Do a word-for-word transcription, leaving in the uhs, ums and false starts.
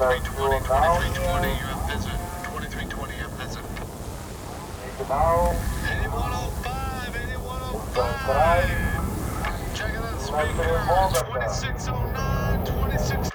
twenty-three twenty, twenty-three twenty, you have visit. twenty-three twenty, you have visit. eighty-one oh five, eighty-one oh five. Checking on speaker. twenty-six oh nine, twenty-six